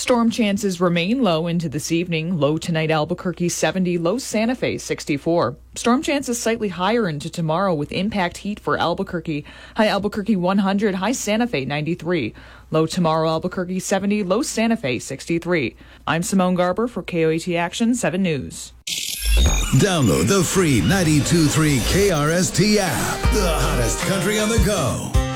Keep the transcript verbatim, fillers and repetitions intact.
Storm chances remain low into this evening. Low tonight, Albuquerque seventy, low Santa Fe sixty-four. Storm chances slightly higher into tomorrow with impact heat for Albuquerque. High Albuquerque one hundred, high Santa Fe ninety-three. Low tomorrow, Albuquerque seventy, low Santa Fe sixty-three. I'm Simone Garber for K O A T Action seven News. Download the free ninety-two point three K R S T app. The hottest country on the go.